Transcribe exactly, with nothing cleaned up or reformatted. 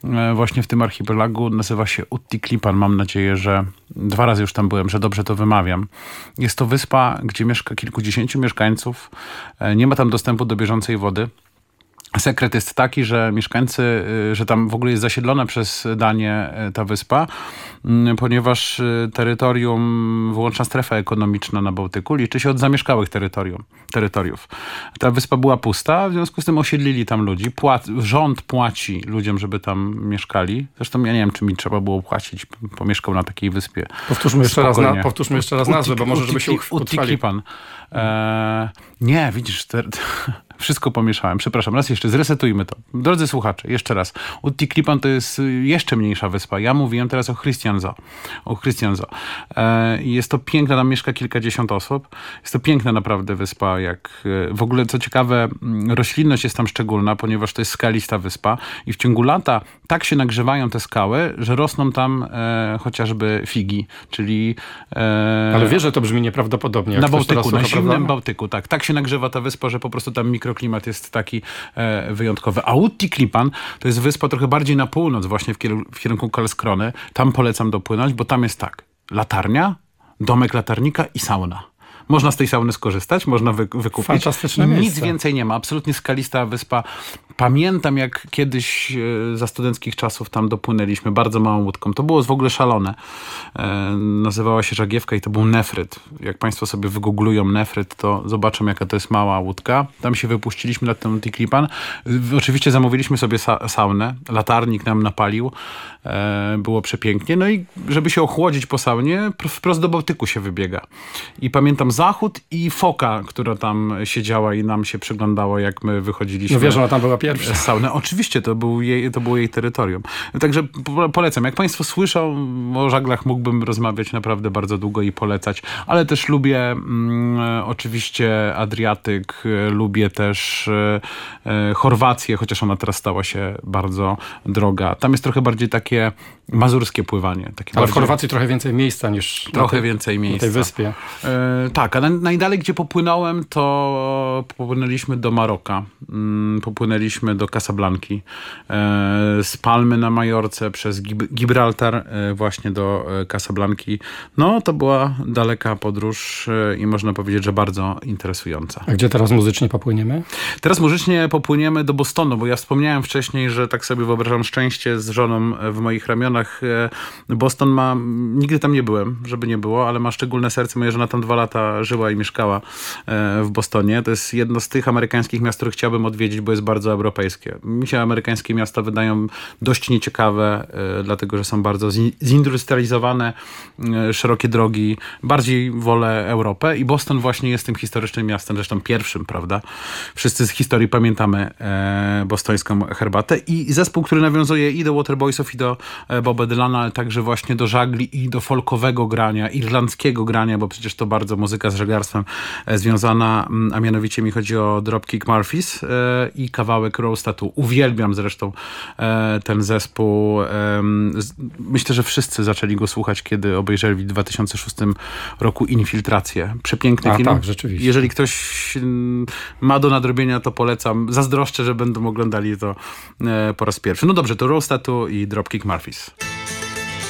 właśnie w tym archipelagu. Nazywa się Utti-Klipan. Mam nadzieję, że dwa razy już tam byłem, że dobrze to wymawiam. Jest to wyspa, gdzie mieszka kilkudziesięciu mieszkańców. Nie ma tam dostępu do bieżącej wody. Sekret jest taki, że mieszkańcy, że tam w ogóle jest zasiedlona przez Danię ta wyspa, ponieważ terytorium, wyłączna strefa ekonomiczna na Bałtyku liczy się od zamieszkałych terytorium, terytoriów. Ta wyspa była pusta, w związku z tym osiedlili tam ludzi. Płac, rząd płaci ludziom, żeby tam mieszkali. Zresztą ja nie wiem, czy mi trzeba było płacić. Pomieszkał na takiej wyspie. Powtórzmy jeszcze raz, na, powtórzmy jeszcze raz nazwę, bo może żeby się utrwali. E, nie, widzisz, te, te, wszystko pomieszałem. Przepraszam, raz jeszcze, zresetujmy to. Drodzy słuchacze, jeszcze raz. Utti-Klipan to jest jeszcze mniejsza wyspa. Ja mówiłem teraz o Christiansø. O Christiansø. E, jest to piękna, tam mieszka kilkadziesiąt osób. Jest to piękna naprawdę wyspa. Jak, w ogóle, co ciekawe, roślinność jest tam szczególna, ponieważ to jest skalista wyspa i w ciągu lata tak się nagrzewają te skały, że rosną tam e, chociażby figi, czyli... E, Ale wiesz, że to brzmi nieprawdopodobnie. Na Bałtyku, na zimnym Bałtyku, tak. Tak się nagrzewa ta wyspa, że po prostu tam mikroklimat jest taki e, wyjątkowy. A Utti-Klipan to jest wyspa trochę bardziej na północ, właśnie w, kier- w kierunku Karlskrony. Tam polecam dopłynąć, bo tam jest tak. Latarnia, domek latarnika i sauna. Można z tej sauny skorzystać, można wy, wykupić. Fantastyczne Nic miejsce. więcej nie ma. Absolutnie skalista wyspa. Pamiętam, jak kiedyś e, za studenckich czasów tam dopłynęliśmy bardzo małą łódką. To było w ogóle szalone. E, nazywała się Żagiewka i to był nefryt. Jak państwo sobie wygooglują nefryt, to zobaczą, jaka to jest mała łódka. Tam się wypuściliśmy na ten Utti-Klipan. Oczywiście zamówiliśmy sobie sa- saunę. Latarnik nam napalił. E, było przepięknie. No i żeby się ochłodzić po saunie, wprost do Bałtyku się wybiega. I pamiętam zachód i foka, która tam siedziała i nam się przyglądała, jak my wychodziliśmy. No wiesz, ona tam była pierwsza. Z sauny. Oczywiście, to, był jej, to było jej terytorium. Także polecam. Jak państwo słyszą, o żaglach mógłbym rozmawiać naprawdę bardzo długo i polecać, ale też lubię mm, oczywiście Adriatyk, lubię też e, Chorwację, chociaż ona teraz stała się bardzo droga. Tam jest trochę bardziej takie mazurskie pływanie. Takie ale bardziej... w Chorwacji trochę więcej miejsca niż trochę na tej, więcej miejsca. na tej wyspie. E, tak, a najdalej, gdzie popłynąłem, to popłynęliśmy do Maroka. Mm, popłynęliśmy do Casablanki. E, z Palmy na Majorce przez Gib- Gibraltar e, właśnie do e, Casablanki. No, to była daleka podróż e, i można powiedzieć, że bardzo interesująca. A gdzie teraz muzycznie popłyniemy? Teraz muzycznie popłyniemy do Bostonu, bo ja wspomniałem wcześniej, że tak sobie wyobrażam szczęście z żoną w moich ramionach. Boston ma, nigdy tam nie byłem, żeby nie było, ale ma szczególne serce. Moja żona tam dwa lata żyła i mieszkała w Bostonie. To jest jedno z tych amerykańskich miast, które chciałbym odwiedzić, bo jest bardzo europejskie. Mi się amerykańskie miasta wydają dość nieciekawe, dlatego, że są bardzo zindustrializowane, szerokie drogi. Bardziej wolę Europę i Boston właśnie jest tym historycznym miastem, zresztą pierwszym, prawda? Wszyscy z historii pamiętamy e, bostońską herbatę i zespół, który nawiązuje i do Waterboysów, i do e, Boba Dylana, ale także właśnie do żagli i do folkowego grania, irlandzkiego grania, bo przecież to bardzo muzyka z żeglarstwem e, związana, a mianowicie mi chodzi o Dropkick Murphys e, i kawałek Rose Tattoo. Uwielbiam zresztą e, ten zespół. E, z, myślę, że wszyscy zaczęli go słuchać, kiedy obejrzeli w dwa tysiące szóstym roku Infiltrację. Przepiękny a, film. Tak, rzeczywiście. Jeżeli ktoś ma do nadrobienia, to polecam. Zazdroszczę, że będą oglądali to e, po raz pierwszy. No dobrze, to Rose Tattoo i Dropkick Murphys.